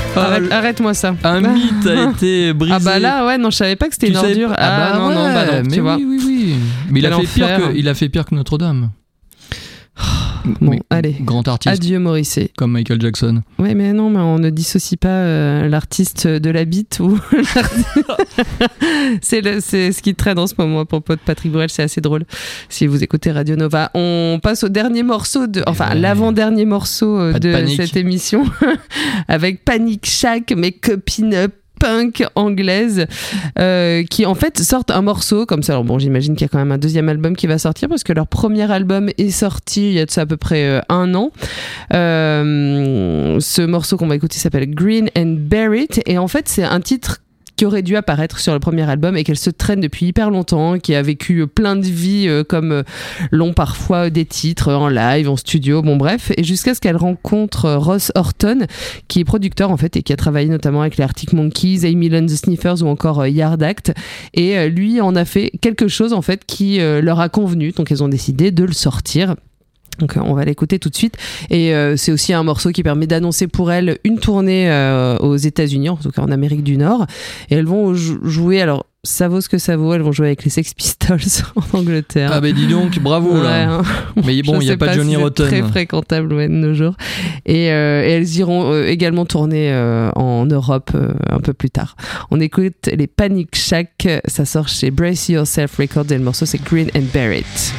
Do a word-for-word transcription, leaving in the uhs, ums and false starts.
Arrête, arrête-moi ça. Un mythe a été brisé. Ah bah là, ouais, non, je savais pas que c'était Tu une savais... ordure. Ah, ah bah non, ouais, non, bah non, mais tu vois. oui, oui, oui. Mais il a, fait pire que, il a fait pire que Notre-Dame. Bon, mais, allez. Grand artiste. Adieu, Morrissey. Comme Michael Jackson. Ouais, mais non, mais on ne dissocie pas euh, l'artiste de la bite ou c'est, le, c'est ce qui traîne en ce moment à propos de Patrick Bruel, c'est assez drôle. Si vous écoutez Radio Nova, on passe au dernier morceau, de, enfin ouais. l'avant-dernier morceau euh, de, de cette émission avec Panic Shack, mes copines punk anglaise euh, qui en fait sortent un morceau comme ça. Alors bon, j'imagine qu'il y a quand même un deuxième album qui va sortir parce que leur premier album est sorti il y a de ça à peu près euh, un an. Euh, ce morceau qu'on va écouter s'appelle Green and Bury It et en fait c'est un titre qui aurait dû apparaître sur le premier album et qu'elle se traîne depuis hyper longtemps, qui a vécu plein de vies euh, comme euh, l'ont parfois des titres en live, en studio, bon bref, et jusqu'à ce qu'elle rencontre euh, Ross Horton, qui est producteur en fait et qui a travaillé notamment avec les Arctic Monkeys, Amy Lund the Sniffers ou encore euh, Yard Act, et euh, lui en a fait quelque chose en fait qui euh, leur a convenu, donc elles ont décidé de le sortir. Donc on va l'écouter tout de suite et euh, c'est aussi un morceau qui permet d'annoncer pour elles une tournée euh, aux États-Unis, en tout cas en Amérique du Nord, et elles vont jou- jouer alors ça vaut ce que ça vaut, elles vont jouer avec les Sex Pistols en Angleterre. Ah bah dis donc, bravo ouais, là. Hein. Mais bon, il n'y a pas, pas Johnny si Rotten. C'est très fréquentable ouais, de nos jours. Et, euh, et elles iront euh, également tourner euh, en Europe euh, un peu plus tard. On écoute les Panic Shack, ça sort chez Brace Yourself Records et le morceau c'est Green and Bury It.